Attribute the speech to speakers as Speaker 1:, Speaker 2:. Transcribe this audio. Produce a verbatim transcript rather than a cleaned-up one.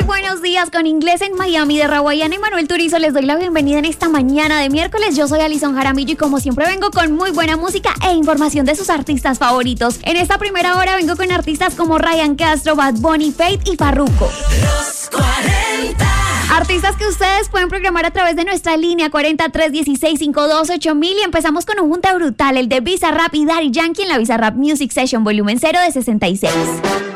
Speaker 1: buenos días con Inglés en Miami de Rawayana y Manuel Turizo. Les doy la bienvenida en esta mañana de miércoles. Yo soy Alison Jaramillo y como siempre vengo con muy buena música e información de sus artistas favoritos. En esta primera hora vengo con artistas como Ryan Castro, Bad Bunny, Feid y Farruko.
Speaker 2: Los cuarenta.
Speaker 1: Artistas que ustedes pueden programar a través de nuestra línea cuarenta, tres dieciséis, cincuenta y dos, ocho mil y empezamos con un junta brutal, el de Bizarrap y Daddy Yankee en la Bizarrap Music Session Volumen cero de sesenta y seis.